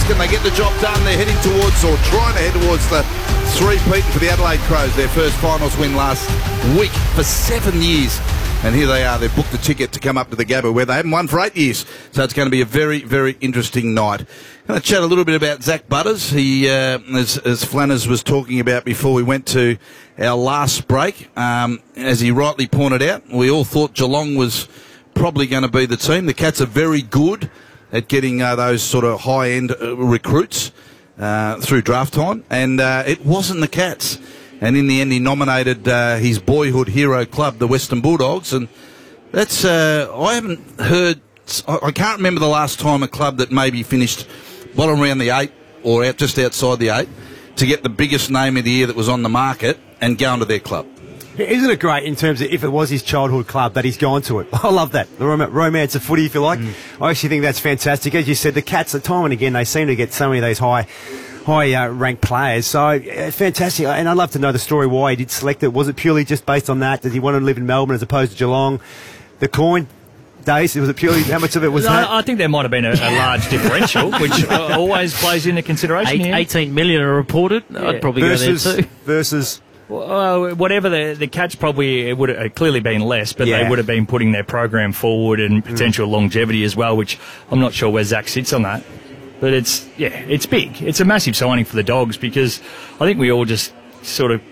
Can they get the job done? They're heading towards, or trying to head towards, the three-peat for the Adelaide Crows, their first finals win last week for 7 years. And here they are. They've booked a ticket to come up to the Gabba, where they haven't won for 8 years. So it's going to be a very, very interesting night. I'm going to chat a little bit about Zach Butters. He, as Flanners was talking about before we went to our last break, as he rightly pointed out, we all thought Geelong was probably going to be the team. The Cats are very good at getting those sort of high-end recruits through draft time, and it wasn't the Cats. And in the end, he nominated his boyhood hero club, the Western Bulldogs, and that's I haven't heard. I can't remember the last time a club that maybe finished bottom around the 8 or just outside the 8 to get the biggest name of the year that was on the market and go into their club. Isn't it great in terms of if it was his childhood club that he's gone to it? I love that. The romance of footy, if you like. I actually think that's fantastic. As you said, the Cats, time and again, they seem to get so many of these high ranked players. So, fantastic. And I'd love to know the story why he did select it. Was it purely just based on that? Did he want to live in Melbourne as opposed to Geelong? The coin days, was it purely, how much of it was that? I think there might have been a large differential, which always plays into consideration here. 18 million are reported. Yeah. I'd probably go there too. Versus... whatever the Cats probably, it would have clearly been less, but they would have been putting their program forward and potential longevity as well, which I'm not sure where Zach sits on that. But it's big. It's a massive signing for the Dogs, because I think we all just sort of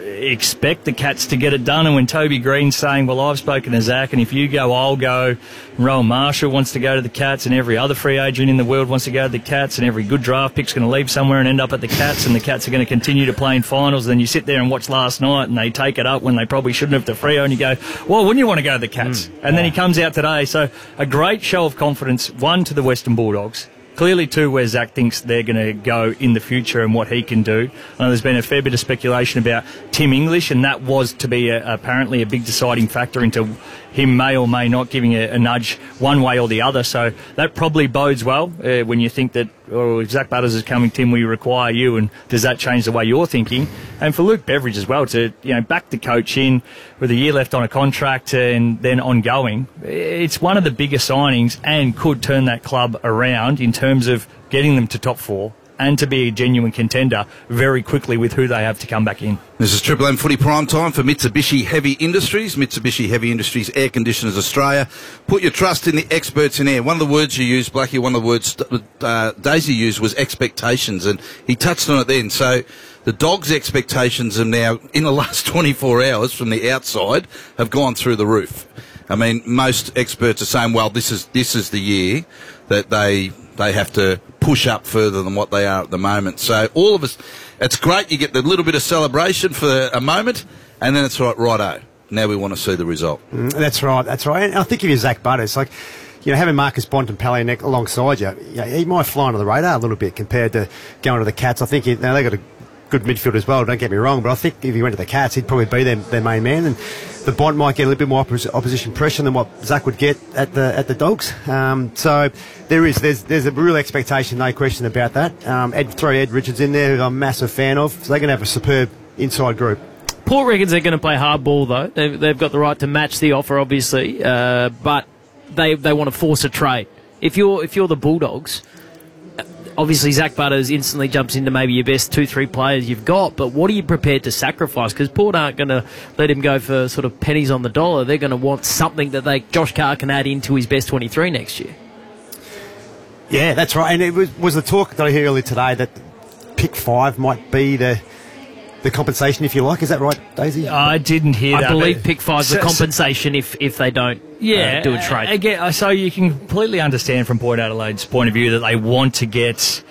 expect the Cats to get it done. And when Toby Green's saying, well, I've spoken to Zach, and if you go, I'll go, and Rowan Marshall wants to go to the Cats, and every other free agent in the world wants to go to the Cats, and every good draft pick's going to leave somewhere and end up at the Cats, and the Cats are going to continue to play in finals. Then you sit there and watch last night, and they take it up when they probably shouldn't have to Freo, and you go, well, wouldn't you want to go to the Cats? And then he comes out today. So a great show of confidence, one, to the Western Bulldogs. Clearly, too, where Zach thinks they're going to go in the future and what he can do. I know there's been a fair bit of speculation about Tim English, and that was to be apparently a big deciding factor into him may or may not giving a nudge one way or the other. So that probably bodes well when you think that, if Zach Butters is coming, Tim, we require you, and does that change the way you're thinking? And for Luke Beveridge as well, to back the coach in with a year left on a contract and then ongoing, it's one of the bigger signings and could turn that club around in terms of getting them to top 4 and to be a genuine contender very quickly with who they have to come back in. This is Triple M Footy Prime Time for Mitsubishi Heavy Industries. Mitsubishi Heavy Industries Air Conditioners Australia. Put your trust in the experts in air. One of the words you used, Blackie, one of the words Daisy used was expectations, and he touched on it then. So the Dogs' expectations are now, in the last 24 hours from the outside, have gone through the roof. I mean, most experts are saying, well, this is the year that they have to push up further than what they are at the moment. So all of us, it's great. You get the little bit of celebration for a moment, and then it's righto. Now we want to see the result. That's right. And I think if you're Zach Butters, like, having Marcus Bontempelli alongside you, he might fly under the radar a little bit compared to going to the Cats. I think they've got a good midfield as well, don't get me wrong, but I think if he went to the Cats, he'd probably be their main man, and the Bont might get a little bit more opposition pressure than what Zach would get at the Dogs. So there's a real expectation, no question about that. Throw Ed Richards in there, who I'm a massive fan of, so they're going to have a superb inside group. Port reckons they're going to play hardball, though. They've got the right to match the offer, obviously, but they want to force a trade. If you're the Bulldogs, obviously Zach Butters instantly jumps into maybe your best 2-3 players you've got, but what are you prepared to sacrifice? Because Port aren't going to let him go for sort of pennies on the dollar. They're going to want something that Josh Carr can add into his best 23 next year. Yeah, that's right. And it was the talk that I heard earlier today that pick 5 might be the compensation, if you like. Is that right, Daisy? I didn't hear that. I believe pick 5 is the compensation if they don't do a trade. Again, so you can completely understand from Port Adelaide's point of view that they want to get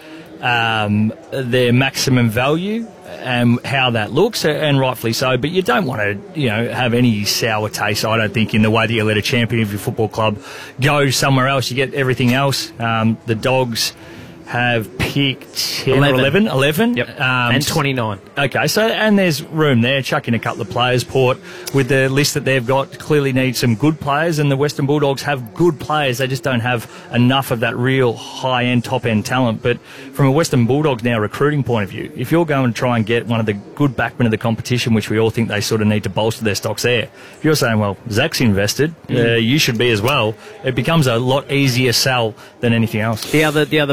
their maximum value and how that looks, and rightfully so. But you don't want to, have any sour taste, I don't think, in the way that you let a champion of your football club go somewhere else. You get everything else. The Dogs have picked 10 or 11. Yep. And 29. Okay, and there's room there. Chuck in a couple of players. Port, with the list that they've got, clearly need some good players, and the Western Bulldogs have good players. They just don't have enough of that real high-end, top-end talent. But from a Western Bulldogs now recruiting point of view, if you're going to try and get one of the good backmen of the competition, which we all think they sort of need to bolster their stocks there, if you're saying, well, Zach's invested, you should be as well, it becomes a lot easier sell than anything else. The other part about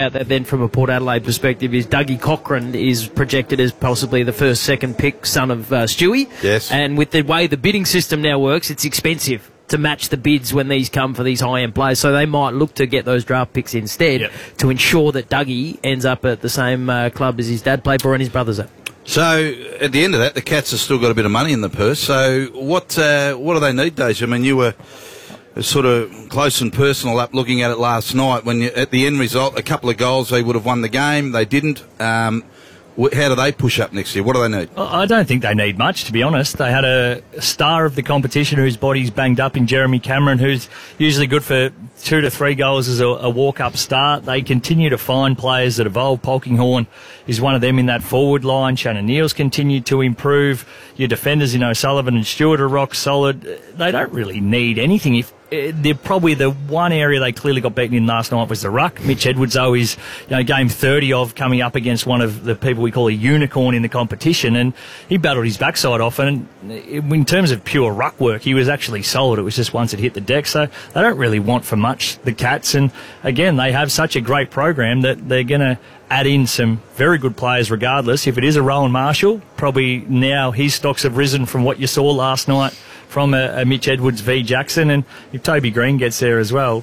about that then from a Port Adelaide perspective is Dougie Cochran is projected as possibly the first second pick son of Stewie. Yes. And with the way the bidding system now works, it's expensive to match the bids when these come for these high-end players. So they might look to get those draft picks instead to ensure that Dougie ends up at the same club as his dad played for and his brothers at. So, at the end of that, the Cats have still got a bit of money in the purse. So, what do they need, Dej? I mean, you were sort of close and personal up looking at it last night. When at the end result, a couple of goals, they would have won the game. They didn't. How do they push up next year? What do they need? I don't think they need much, to be honest. They had a star of the competition whose body's banged up in Jeremy Cameron, who's usually good for 2 to 3 goals as a walk-up start. They continue to find players that evolve. Polkinghorne is one of them in that forward line. Shannon Neal's continued to improve. Your defenders, O'Sullivan and Stewart are rock solid. They don't really need anything. They're probably the one area they clearly got beaten in last night was the ruck. Mitch Edwards, though, is game 30 of coming up against one of the people we call a unicorn in the competition, and he battled his backside off. And in terms of pure ruck work, he was actually solid. It was just once it hit the deck, so they don't really want for much, the Cats. And again, they have such a great program that they're going to add in some very good players regardless. If it is a Rowan Marshall, probably now his stocks have risen from what you saw last night from a Mitch Edwards v Jackson, and if Toby Green gets there as well,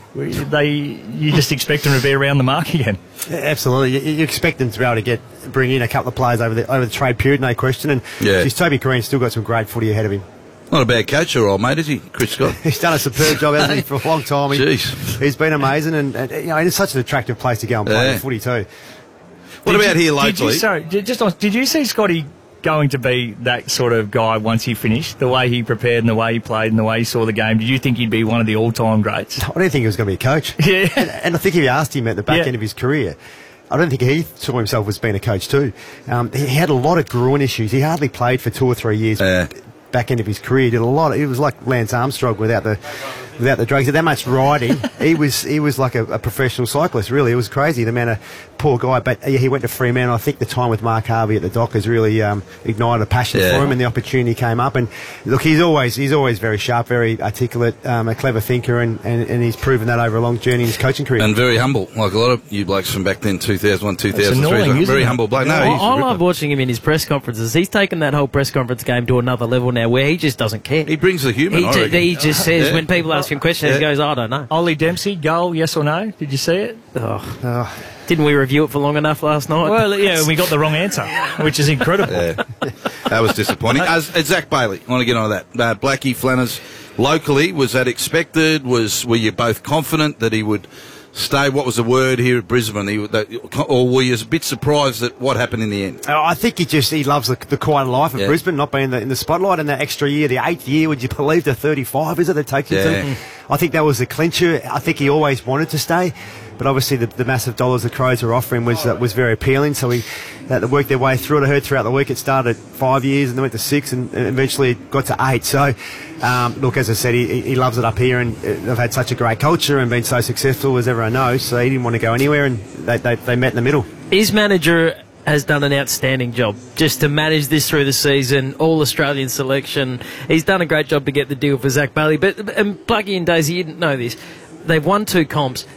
you just expect them to be around the mark again. Yeah, absolutely, you expect them to be able to bring in a couple of players over the trade period, no question. And Toby Green's still got some great footy ahead of him. Not a bad coach, or old mate, is he, Chris Scott? He's done a superb job, hasn't he, for a long time. He's been amazing, and it's such an attractive place to go and play footy too. What about here locally? Did you see Scotty going to be that sort of guy once he finished? The way he prepared and the way he played and the way he saw the game, did you think he'd be one of the all-time greats? I didn't think he was going to be a coach. Yeah. And I think if you asked him at the back end of his career, I don't think he saw himself as being a coach too. He had a lot of groin issues. He hardly played for 2 or 3 years. Back end of his career, he did a lot. It was like Lance Armstrong without the drugs. That much riding, he was like a professional cyclist. Really, it was crazy. The man, a poor guy, but he went to Fremantle. I think the time with Mark Harvey at the Dockers really ignited a passion for him, and the opportunity came up. And look, he's always very sharp, very articulate, a clever thinker, and he's proven that over a long journey in his coaching career. And very humble, like a lot of you blokes from back then, 2001, 2003. Annoying, very humble bloke. No, I love watching him in his press conferences. He's taken that whole press conference game to another level now, where he just doesn't care. He brings the humour. He just says when people ask him questions, he goes, I don't know. Ollie Dempsey, goal, yes or no? Did you see it? Didn't we review it for long enough last night? Well, yeah, we got the wrong answer, which is incredible. That was disappointing. Zach Bailey, I want to get on to that. Blackie Flanners, locally, was that expected? Were you both confident that he would stay? What was the word here at Brisbane? Or were you a bit surprised at what happened in the end? I think he loves the quiet life of Brisbane, not being in the spotlight, and that extra year, the 8th year, would you believe, the 35, is it, that takes him to? I think that was the clincher. I think he always wanted to stay, but obviously the massive dollars the Crows were offering was very appealing, so they worked their way through it. I heard throughout the week it started at 5 years and then went to 6 and eventually got to 8. So, look, as I said, he loves it up here, and they've had such a great culture and been so successful, as everyone knows, so he didn't want to go anywhere, and they met in the middle. His manager has done an outstanding job just to manage this through the season, all-Australian selection. He's done a great job to get the deal for Zach Bailey. But Blackie and Daisy, you didn't know this. They've won 2 comps.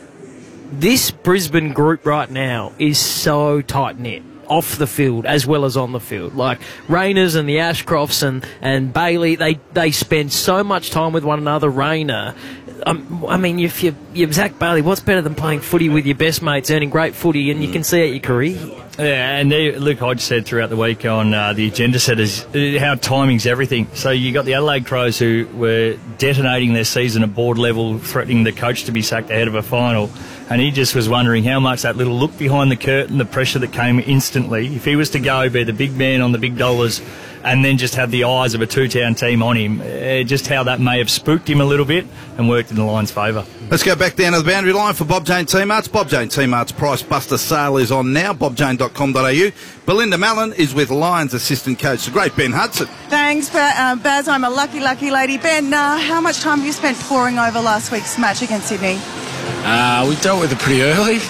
This Brisbane group right now is so tight-knit, off the field as well as on the field. Like Rayners and the Ashcrofts and Bailey, they spend so much time with one another. Rayner, I mean, if you're Zach Bailey, what's better than playing footy with your best mates, earning great footy, and you can see out your career? Yeah, and Luke Hodge said throughout the week on the agenda setters how timing's everything. So you got the Adelaide Crows who were detonating their season at board level, threatening the coach to be sacked ahead of a final, and he just was wondering how much that little look behind the curtain, the pressure that came instantly, if he was to go be the big man on the big dollars and then just have the eyes of a two-town team on him, just how that may have spooked him a little bit and worked in the Lions' favour. Let's go back down to the boundary line for Bob Jane T-Marts. Bob Jane T-Marts Price Buster sale is on now, bobjane.com.au. Belinda Mallon is with Lions assistant coach, the great Ben Hudson. Thanks, Baz. I'm a lucky lady. Ben, how much time have you spent poring over last week's match against Sydney? We dealt with it pretty early.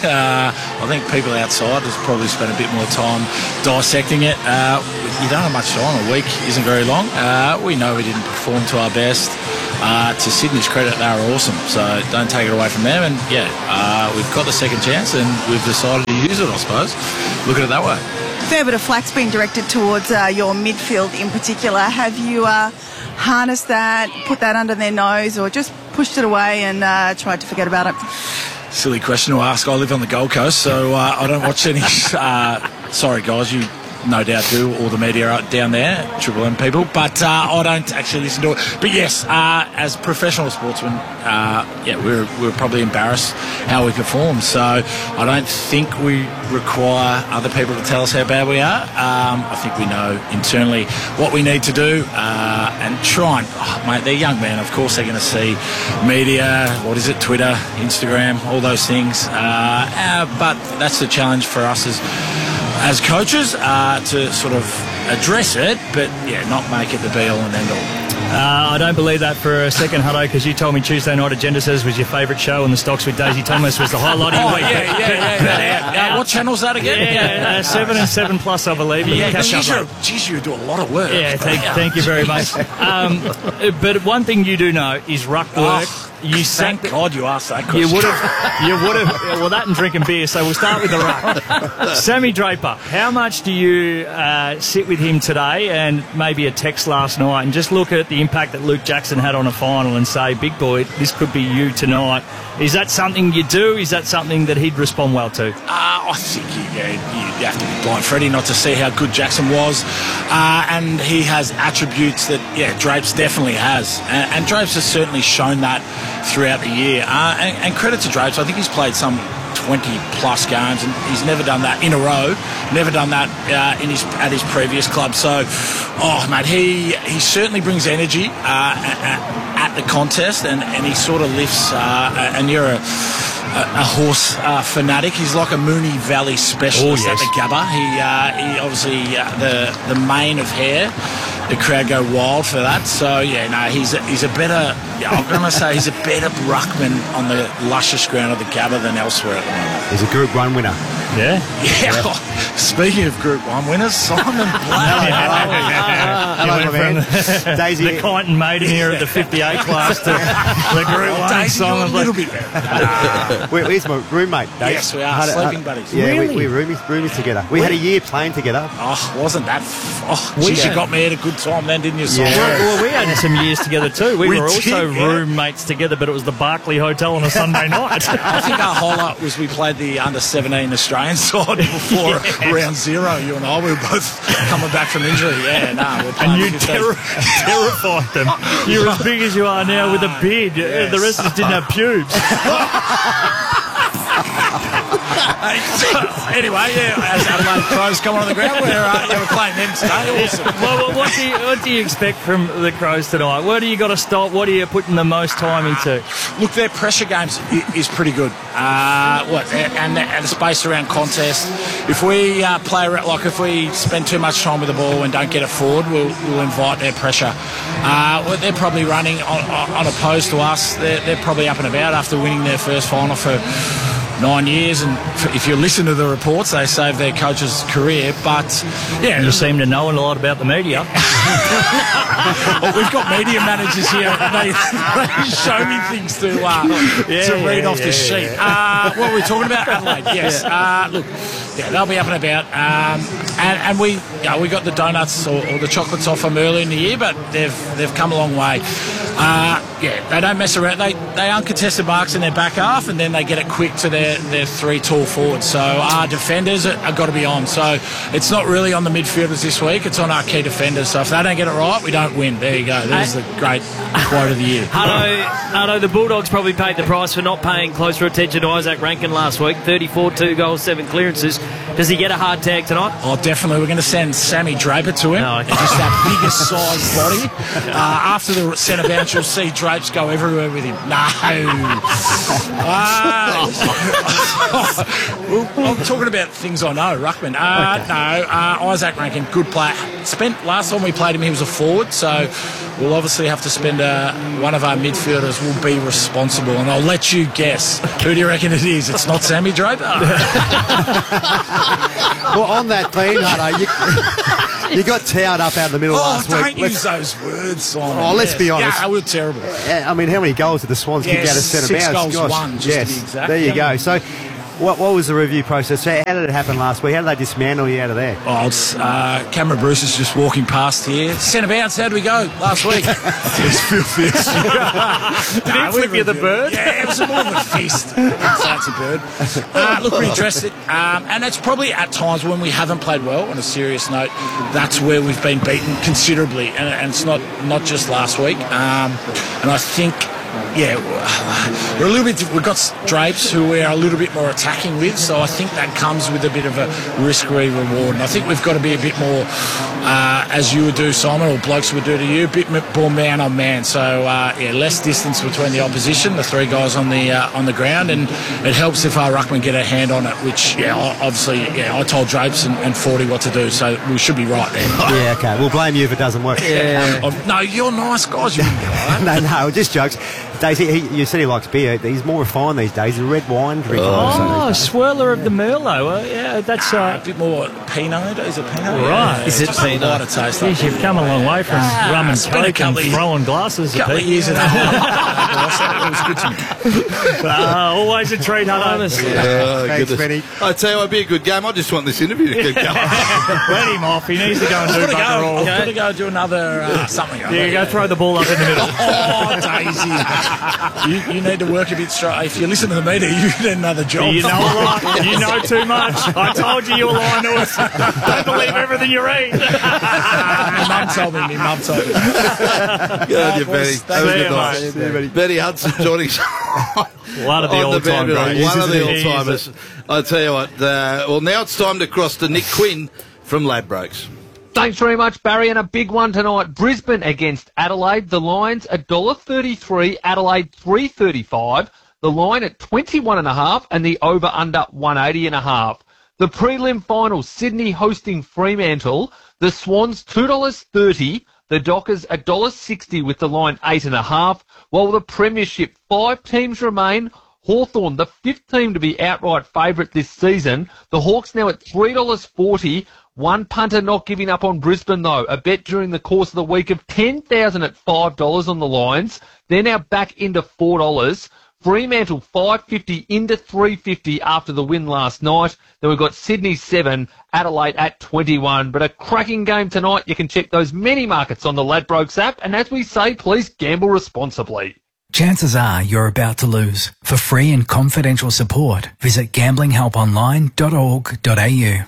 I think people outside has probably spent a bit more time dissecting it. You don't have much time. A week isn't very long. We know we didn't perform to our best. to Sydney's credit, they were awesome. So don't take it away from them. And we've got the second chance, and we've decided to use it, I suppose. Look at it that way. Fair bit of flack's been directed towards your midfield in particular. Have you harnessed that, put that under their nose, or just pushed it away and tried to forget about it? Silly question to ask. I live on the Gold Coast, so I don't watch any. Sorry, guys, you no doubt do. All the media are down there, Triple M people, but I don't actually listen to it. But yes, as professional sportsmen, we're probably embarrassed how we perform. So I don't think we require other people to tell us how bad we are. I think we know internally what we need to do and try and, mate, they're young men. Of course, they're going to see media. What is it? Twitter, Instagram, all those things. But that's the challenge for us as coaches, to sort of address it, but not make it the be all and end all. I don't believe that for a second, Hutto, because you told me Tuesday Night Agenda Says was your favourite show, and the Stocks with Daisy Thomas was the highlight of your week. Yeah. What channel's that again? 7 and 7 plus, I believe. Geez, you do a lot of work. Yeah, thank you very much. But one thing you do know is ruck work. Thank God you asked that question. You would have. Well, that and drinking beer. So we'll start with the ruck. Sammy Draper, how much do you sit with him today, and maybe a text last night, and just look at the impact that Luke Jackson had on a final, and say, big boy, this could be you tonight? Is that something you do? Is that something that he'd respond well to? I think you have to be blind, Freddie, not to see how good Jackson was, and he has attributes that Drapes definitely has, and Drapes has certainly shown that throughout the year, and credit to Drapes. I think he's played some 20 plus games, and he's never done that in a row, never done that at his previous club. So mate, he certainly brings energy at the contest, and he sort of lifts, and you're a horse fanatic. He's like a Moonee Valley specialist at the Gabba. He obviously the mane of hair, the crowd go wild for that. So he's a better. I'm going to say he's a better ruckman on the luscious ground of the Gabba than elsewhere at the moment. He's a Group 1 winner. Yeah. Speaking of Group 1 winners, Simon Black. Hello, man. Daisy, the Kyneton maiden here at the 58 class to the Group 1. Daisy, you're a little bit better. Where's my roommate, Dave? Yes, we are sleeping buddies. Yeah, really? we're roomies together. We had a year playing together. Wasn't that? You got me at a good time then, didn't you, Simon? Yeah. Well, we had some years together too. We were also roommates together, but it was the Barclay Hotel on a Sunday night. I think our highlight was we played the under-17 Australian side before round zero. You and I, we were both coming back from injury. And you terrified them. You're as big as you are now with a beard. Yes. The rest of us didn't have pubes. Anyway, as Adelaide Crows come on the ground, we're playing them today. Awesome. Well, what do you expect from the Crows tonight? Where do you got to stop? What are you putting the most time into? Look, their pressure games is pretty good. And the space around contest. If we if we spend too much time with the ball and don't get it forward, we'll invite their pressure. They're probably running on opposed to us. They're probably up and about after winning their first final for 9 years, and if you listen to the reports, they saved their coach's career. But you seem to know a lot about the media. Well, we've got media managers here. They show me things to read off the sheet. What were we talking about? Adelaide, yes. Look, they'll be up and about, and we got the donuts or the chocolates off them early in the year, but they've come a long way. They don't mess around. They uncontested marks in their back half, and then they get it quick to their three tall forwards. So our defenders are got to be on. So it's not really on the midfielders this week. It's on our key defenders. So if they don't get it right, we don't win. There you go. There's the great quote of the year. Hutto, the Bulldogs probably paid the price for not paying closer attention to Isaac Rankin last week. 34, 2 goals, 7 clearances. Does he get a hard tag tonight? Oh, definitely. We're going to send Sammy Draper to him. Oh, okay. Just that biggest size body. After the centre bounce, you'll see Drapes go everywhere with him. No. I'm talking about things I know, Ruckman. Isaac Rankin, good player. Last time we played him, he was a forward, so we'll obviously have to spend one of our midfielders will be responsible, and I'll let you guess. Who do you reckon it is? It's not Sammy Draper. Well, on that theme, Hutto, you got towed up out of the middle last week. Don't use those words, Simon. Oh, let's be honest. Yeah, we were terrible. I mean, how many goals did the Swans kick out of centre bounce? 6 goals, Gosh, 1, just to be exact. There you go. So, what was the review process? How did it happen last week? How did they dismantle you out of there? Oh, it's Cameron Bruce is just walking past here. Centre bounce, how did we go last week? It's Phil Fist. Did he flip you the bird? Yeah, it was more of a fist. So it's a bird. Look, we're interested. And it's probably at times when we haven't played well, on a serious note, that's where we've been beaten considerably. And it's not just last week. And I think... Yeah, we're a little bit. We've got Drapes who we're a little bit more attacking with, so I think that comes with a bit of a risk-free reward. And I think we've got to be a bit more, as you would do, Simon, or blokes would do to you, a bit more man on man. So less distance between the opposition, the 3 guys on the ground, and it helps if our ruckmen get a hand on it. Which, obviously, I told Drapes and 40 what to do, so we should be right there. Yeah, okay. We'll blame you if it doesn't work. Yeah. No, you're nice guys. You wouldn't go like that. No, just jokes. Daisy, you said he likes beer. He's more refined these days. He's a red wine drinker. Swirler of the Merlot. That's a bit more Pinot. Is it Pinot? Right. Is it Pinot? Lighter taste. Yes, you've come a long way from rum and coke and throwing glasses. A couple of years ago. It was good to me. Always a treat, Hutto. Thanks, Benny. I tell you, it'd be a good game. I just want this interview to keep going. Let him off. He needs to go and do bugger all. I've got to go do another something. Yeah, go throw the ball up in the middle. Oh, Daisy. You need to work a bit straight. If you listen to the media, you need another job. You know a lot. You know too much. I told you were lying to us. Don't believe everything you read. My mum told me. Good on you, Benny. That was a good night. Benny Hudson joining us. One of the all-time greats. One of the all-timers. I tell you what. Well, now it's time to cross to Nick Quinn from Ladbrokes. Thanks very much, Barry, and a big one tonight. Brisbane against Adelaide. The Lions $1.33, Adelaide $3.35. The line at 21.5 and the over-under 180.5. The prelim final, Sydney hosting Fremantle. The Swans $2.30. The Dockers $1.60 with the line 8.5. While the Premiership, 5 teams remain. Hawthorn, the 5th team to be outright favourite this season. The Hawks now at $3.40. One punter not giving up on Brisbane, though. A bet during the course of the week of $10,000 at $5 on the Lions. They're now back into $4. Fremantle $5.50 into $3.50 after the win last night. Then we've got Sydney 7, Adelaide at 21. But a cracking game tonight. You can check those many markets on the Ladbrokes app. And as we say, please gamble responsibly. Chances are you're about to lose. For free and confidential support, visit gamblinghelponline.org.au.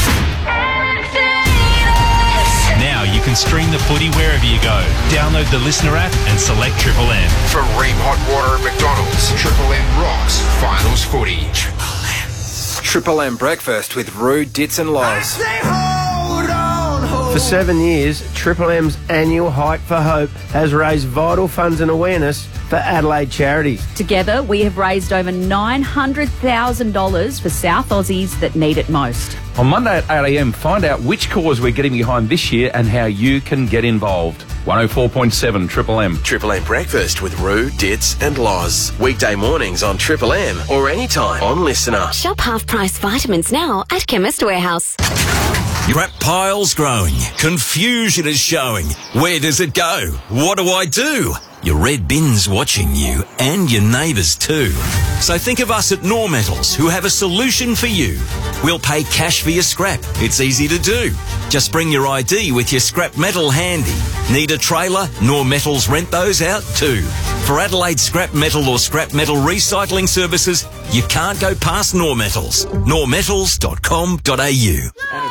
Now you can stream the footy wherever you go. Download the Listener app and select Triple M. For Ream Hot Water at McDonald's, Triple M rocks finals footy. Triple M breakfast with Roo, Dits and Loz. For 7 years, Triple M's annual Hike for Hope has raised vital funds and awareness for Adelaide charities. Together, we have raised over $900,000 for South Aussies that need it most. On Monday at 8 a.m, find out which cause we're getting behind this year and how you can get involved. 104.7 Triple M. Triple M breakfast with Roo, Dits and Loz. Weekday mornings on Triple M or anytime on Listener. Shop half-price vitamins now at Chemist Warehouse. Scrap pile's growing. Confusion is showing. Where does it go? What do I do? Your red bin's watching you and your neighbours too. So think of us at Normetals, who have a solution for you. We'll pay cash for your scrap. It's easy to do. Just bring your ID with your scrap metal handy. Need a trailer? Normetals rent those out too. For Adelaide scrap metal or scrap metal recycling services, you can't go past Normetals. Normetals.com.au.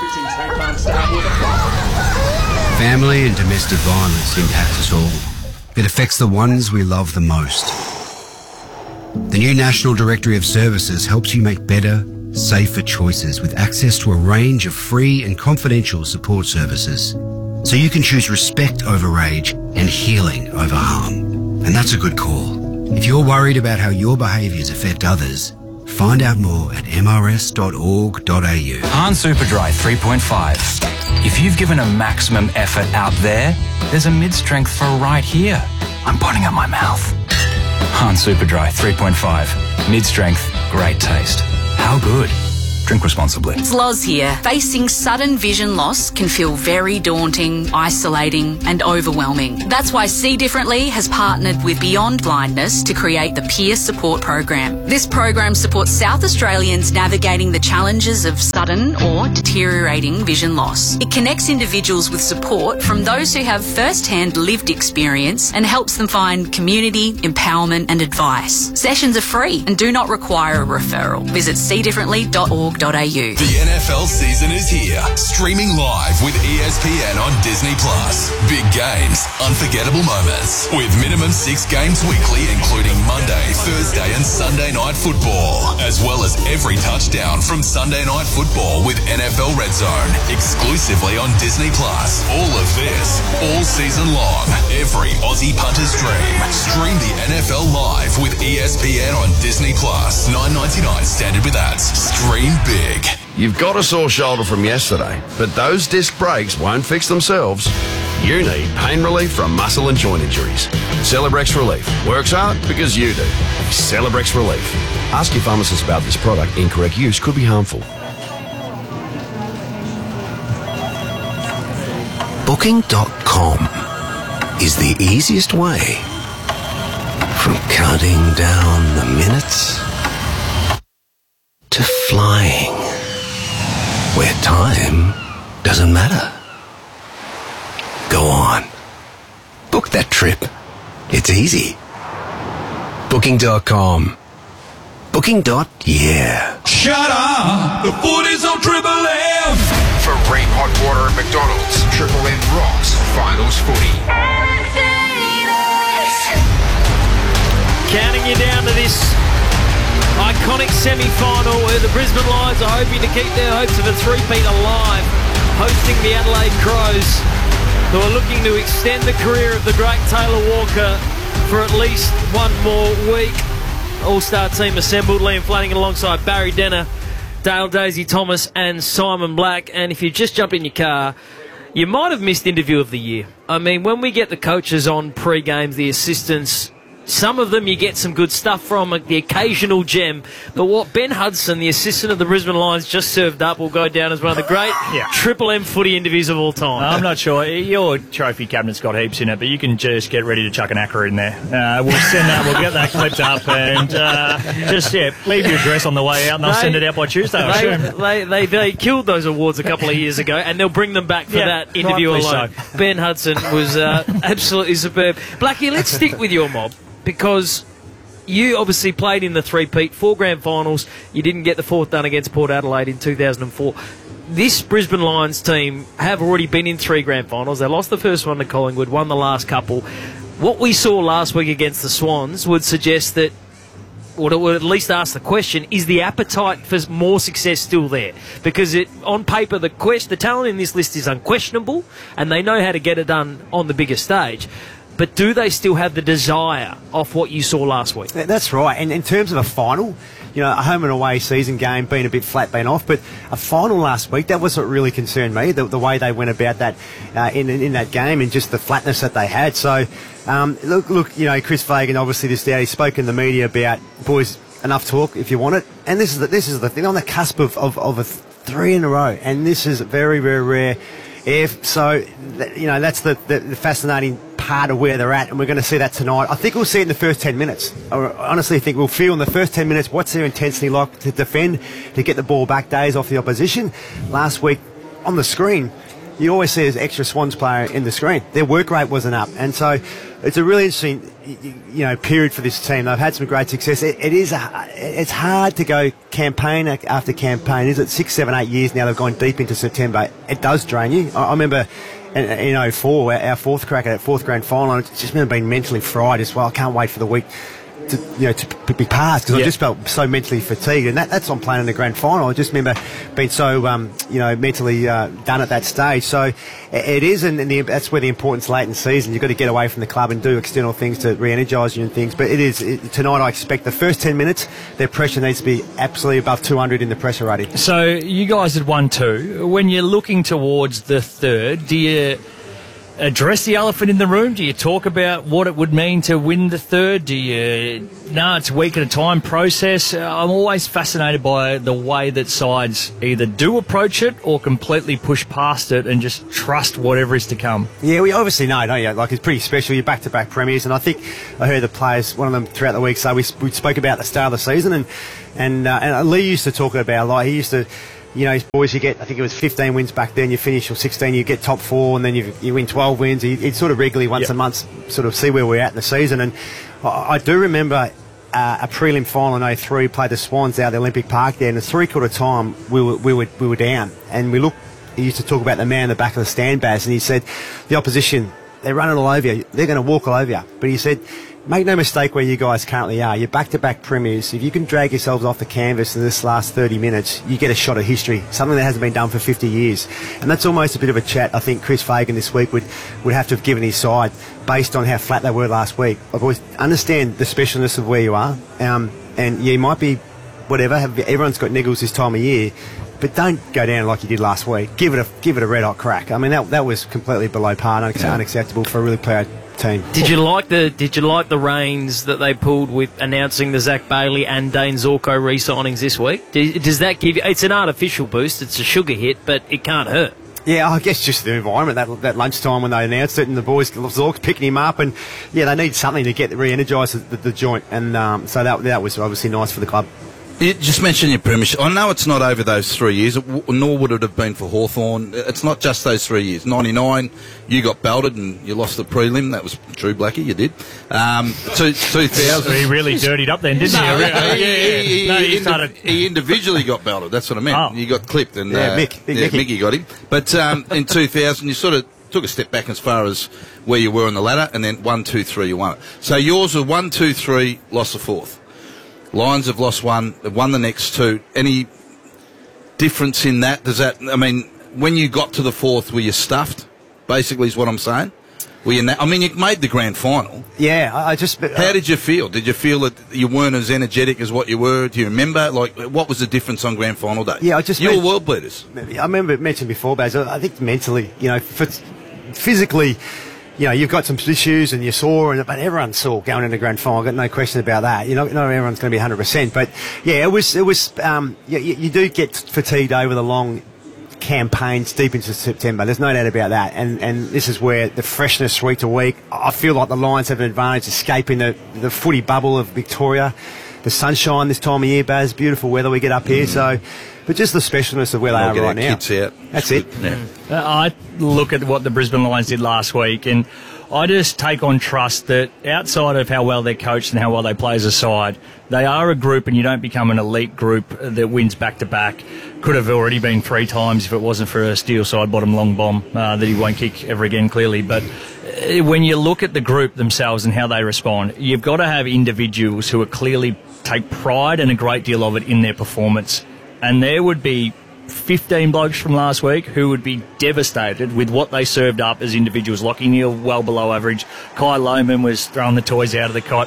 Family and domestic violence impacts us all. It affects the ones we love the most. The new National Directory of Services helps you make better, safer choices with access to a range of free and confidential support services. So you can choose respect over rage and healing over harm. And that's a good call. If you're worried about how your behaviours affect others, find out more at mrs.org.au. Han Superdry 3.5. If you've given a maximum effort out there, there's a mid-strength for right here. I'm putting up my mouth. Han Superdry 3.5. Mid-strength, great taste. How good? Drink responsibly. It's Loz here. Facing sudden vision loss can feel very daunting, isolating and overwhelming. That's why See Differently has partnered with Beyond Blindness to create the Peer Support Program. This program supports South Australians navigating the challenges of sudden or deteriorating vision loss. It connects individuals with support from those who have first-hand lived experience and helps them find community, empowerment and advice. Sessions are free and do not require a referral. Visit seedifferently.org.au. The NFL season is here, streaming live with ESPN on Disney+. Big games, unforgettable moments, with minimum 6 games weekly, including Monday, Thursday and Sunday night football, as well as every touchdown from Sunday night football with NFL Red Zone, exclusively on Disney+. All of this, all season long, every Aussie punter's dream. Stream the NFL live with ESPN on Disney+. $9.99 standard with ads. Stream big. You've got a sore shoulder from yesterday, but those disc brakes won't fix themselves. You need pain relief from muscle and joint injuries. Celebrex Relief works hard because you do. Celebrex Relief. Ask your pharmacist about this product. Incorrect use could be harmful. Booking.com is the easiest way from counting down the minutes to flying, where time doesn't matter. Go on. Book that trip. It's easy. Booking.com. Booking.yeah. Shut up! The footy's on Triple M! For Ream Hot Water at McDonald's, Triple M rocks finals footy. Counting you down to this iconic semi-final where the Brisbane Lions are hoping to keep their hopes of a three-peat alive, hosting the Adelaide Crows, who are looking to extend the career of the great Taylor Walker for at least one more week. All-star team assembled, Liam Flanagan alongside Barry Denner, Dale Daisy Thomas and Simon Black. And if you just jump in your car, you might have missed Interview of the Year. I mean, when we get the coaches on pre-games, the assistants, some of them you get some good stuff from, like the occasional gem. But what Ben Hudson, the assistant of the Brisbane Lions, just served up will go down as one of the great Triple M footy interviews of all time. I'm not sure. Your trophy cabinet's got heaps in it, but you can just get ready to chuck an acca in there. We'll send that. We'll get that clipped up and just leave your address on the way out, and I'll send it out by Tuesday. They killed those awards a couple of years ago, and they'll bring them back for that interview alone. So. Ben Hudson was absolutely superb. Blackie, let's stick with your mob, because you obviously played in the three-peat, 4 grand finals. You didn't get the fourth done against Port Adelaide in 2004. This Brisbane Lions team have already been in 3 grand finals. They lost the first one to Collingwood, won the last couple. What we saw last week against the Swans would suggest that, or it would at least ask the question, is the appetite for more success still there? Because on paper, the talent in this list is unquestionable, and they know how to get it done on the bigger stage. But do they still have the desire of what you saw last week? That's right. And in terms of a final, a home and away season game being a bit flat, being off, but a final last week, that was what really concerned me, the way they went about that in that game and just the flatness that they had. So, look, Chris Fagan, obviously this day, he spoke in the media about, boys, enough talk if you want it. And this is the thing, on the cusp of a 3 in a row. And this is very, very rare. That's the fascinating part of where they're at, and we're going to see that tonight. I think we'll see it in the first 10 minutes. I honestly think we'll feel in the first 10 minutes what's their intensity like to defend, to get the ball back days off the opposition. Last week, on the screen, you always see an extra Swans player in the screen. Their work rate wasn't up, and so it's a really interesting period for this team. They've had some great success. It's hard to go campaign after campaign. Is it 6, 7, 8 years now they've gone deep into September? It does drain you. I remember in 2004, our fourth crack at that fourth grand final, I just remember being mentally fried as well. I can't wait for the week to be passed, because I just felt so mentally fatigued, and that's on playing in the grand final. I just remember being so mentally done at that stage. So it is, and that's where the importance late in season. You've got to get away from the club and do external things to re-energise you and things. But tonight I expect the first 10 minutes their pressure needs to be absolutely above 200 in the pressure rating. So you guys had won 2. When you're looking towards the third, do address the elephant in the room? Do you talk about what it would mean to win the third? Do you... No, it's a week at a time process. I'm always fascinated by the way that sides either do approach it or completely push past it and just trust whatever is to come. Yeah, we obviously know, don't you? Like, it's pretty special. You're back-to-back premiers, and I think I heard the players, one of them throughout the week, say we spoke about the start of the season, and Lee used to talk about, like, he used to... You know, his boys, you get, I think it was 15 wins back then, you finish, or 16, you get top 4, and then you win 12 wins. He'd sort of regularly, once a month, sort of see where we're at in the season. And I do remember a prelim final in 03, played the Swans out at the Olympic Park there, and the three-quarter time, we were down. And he used to talk about the man in the back of the stand, Baz, and he said, the opposition, they're running all over you, they're going to walk all over you. But he said, make no mistake where you guys currently are. You're back-to-back premiers. If you can drag yourselves off the canvas in this last 30 minutes, you get a shot at history, something that hasn't been done for 50 years. And that's almost a bit of a chat I think Chris Fagan this week would have to have given his side based on how flat they were last week. I've always understand the specialness of where you are. And you might be, whatever, everyone's got niggles this time of year, but don't go down like you did last week. Give it a red-hot crack. I mean, that was completely below par and unacceptable for a really proud team. Did you like the reins that they pulled with announcing the Zach Bailey and Dane Zorko re-signings this week? Does that give you... It's an artificial boost, it's a sugar hit, but it can't hurt. Yeah, I guess just the environment, that lunchtime when they announced it, and the boys, Zork's picking him up, and yeah, they need something to get re-energised the joint, and so that was obviously nice for the club. You just mentioned your premiership. I know it's not over those 3 years, nor would it have been for Hawthorn. It's not just those 3 years. 99, you got belted and you lost the prelim. That was true, Blackie, you did. 2000... He really dirtied up then, didn't he? He individually got belted. That's what I meant. Oh. You got clipped. And, Mickey got him. But in 2000, you sort of took a step back as far as where you were on the ladder, and then 1, 2, 3, you won it. So yours was 1, 2, 3, lost the fourth. Lions have lost one, they've won the next two. Any difference in that? I mean, when you got to the fourth, were you stuffed, basically is what I'm saying? Were you you made the grand final. Yeah, How did you feel? Did you feel that you weren't as energetic as what you were? Do you remember? Like, what was the difference on grand final day? Yeah, you were world beaters. I remember mentioned before, Baz, I think mentally, physically... you've got some issues and you're sore, but everyone's sore going into the grand final. I've got no question about that. Not everyone's going to be 100%. But, yeah, it was you do get fatigued over the long campaigns deep into September. There's no doubt about that. And this is where the freshness week to week, I feel like the Lions have an advantage escaping the footy bubble of Victoria. The sunshine this time of year, Baz, beautiful weather we get up here. So... But just the specialness of where they are right now. Kids out. That's it. Yeah. I look at what the Brisbane Lions did last week, and I just take on trust that outside of how well they're coached and how well they play as a side, they are a group, and you don't become an elite group that wins back-to-back. Could have already been 3 times if it wasn't for a steel side bottom long bomb that he won't kick ever again, clearly. But when you look at the group themselves and how they respond, you've got to have individuals who are clearly take pride and a great deal of it in their performance. And there would be 15 blokes from last week who would be devastated with what they served up as individuals. Lockie Neal, well below average. Kai Lohman was throwing the toys out of the cot.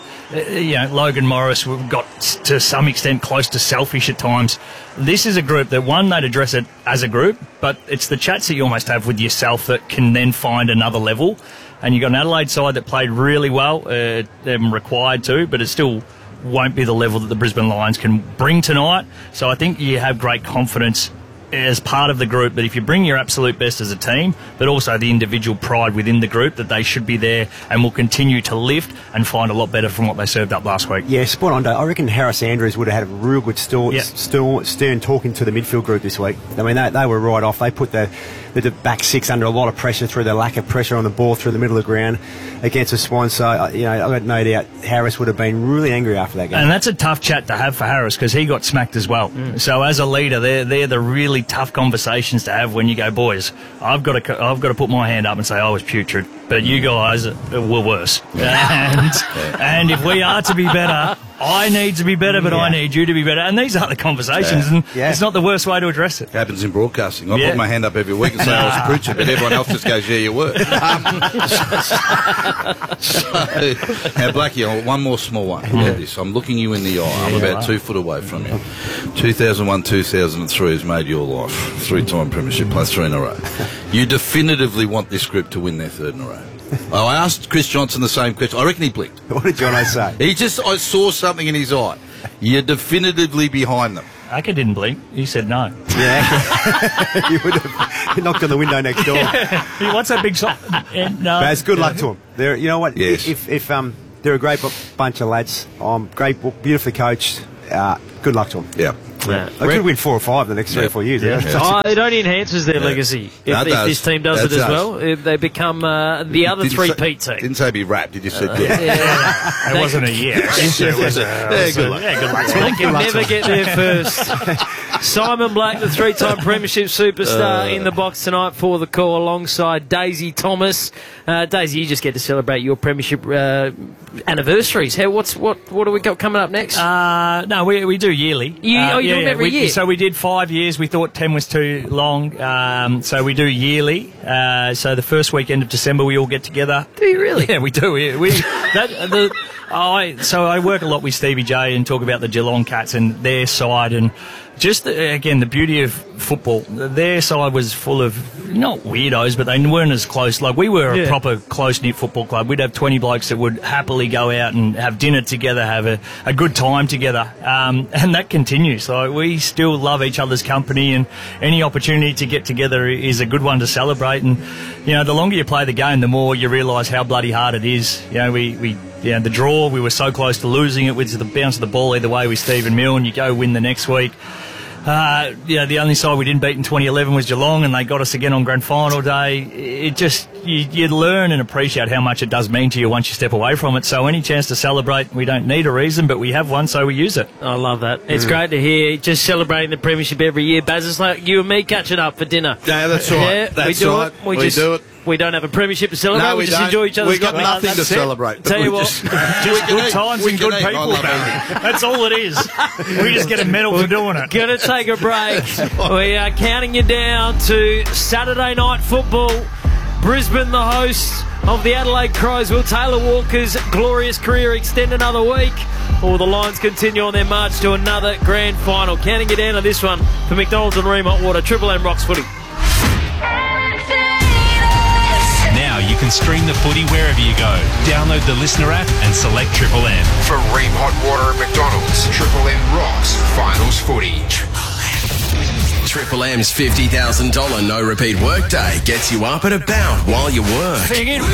Logan Morris got to some extent close to selfish at times. This is a group that, one, they'd address it as a group, but it's the chats that you almost have with yourself that can then find another level. And you've got an Adelaide side that played really well. They're required to, but it's still... won't be the level that the Brisbane Lions can bring tonight. So I think you have great confidence as part of the group that if you bring your absolute best as a team, but also the individual pride within the group, that they should be there and will continue to lift and find a lot better from what they served up last week. Yeah, spot on. I reckon Harris Andrews would have had a real good stern talking to the midfield group this week. I mean, they were right off. They put the back six under a lot of pressure through the lack of pressure on the ball through the middle of the ground against the Swans. So, I've got no doubt Harris would have been really angry after that game. And that's a tough chat to have for Harris because he got smacked as well. So as a leader, they're the really tough conversations to have when you go, boys, I've got to put my hand up and say I was putrid, but you guys were worse. And if we are to be better, I need to be better, but I need you to be better. And these are the conversations, and it's not the worst way to address it. Happens in broadcasting. I put my hand up every week and say I was preaching, but everyone else just goes, yeah, you were. Now, Blackie, one more small one. Look at this. I'm looking you in the eye. I'm about 2 foot away from you. 2001, 2003 has made your life. 3-time premiership plus 3 in a row. You definitively want this group to win their 3rd in a row. I asked Chris Johnson the same question. I reckon he blinked. What did Jono say? I saw something in his eye. You're definitively behind them. Aka didn't blink. He said no. Yeah. You would have knocked on the window next door. What's that big shot? No. Baz, good luck to them. They're, you know what? Yes. If they're a great bunch of lads. Great, beautifully coached. Good luck to them. Yeah. They could win 4 or 5 the next 3 or 4 years. It only enhances their legacy if this team does it as well. If they become the other 3-peat team. Didn't say be wrapped. You just said It wasn't a year. Good luck. Good luck. They can never get there first. Simon Black, the 3-time premiership superstar, in the box tonight for the call alongside Daisy Thomas. Daisy, you just get to celebrate your premiership anniversaries. What do we got coming up next? No, we do yearly. You do them every year? So we did 5 years. We thought 10 was too long. So we do yearly. So the first weekend of December we all get together. Do you really? Yeah, we do. So I work a lot with Stevie J and talk about the Geelong Cats and their side, and just again the beauty of football. Their side was full of not weirdos, but they weren't as close. Like we were a proper close knit football club. We'd have 20 blokes that would happily go out and have dinner together, have a good time together, and that continues. Like we still love each other's company, and any opportunity to get together is a good one to celebrate. And the longer you play the game, the more you realise how bloody hard it is. The draw, we were so close to losing it with the bounce of the ball either way with Stephen Milne. You go win the next week. The only side we didn't beat in 2011 was Geelong, and they got us again on grand final day. It just, you learn and appreciate how much it does mean to you once you step away from it. So any chance to celebrate, we don't need a reason, but we have one, so we use it. I love that. It's great to hear, just celebrating the premiership every year. Baz, it's like you and me catching up for dinner. Yeah, that's right. Yeah, that's right. We do it. We don't have a premiership to celebrate. No, we just enjoy each other's company. We've got nothing to celebrate. Tell you what, just good times and good people, Barry. That's all it is. We just get a medal for doing it. Gonna take a break. We are counting you down to Saturday night football. Brisbane, the hosts of the Adelaide Crows. Will Taylor Walker's glorious career extend another week, or the Lions continue on their march to another grand final? Counting you down to this one for McDonald's and Ream Hot Water. Triple M rocks footy. Now you can stream the footy wherever you go. Download the Listener app and select Triple M. For Ream Hot Water at McDonald's, Triple M rocks finals footy. Triple M's $50,000 no repeat workday gets you up and about while you work.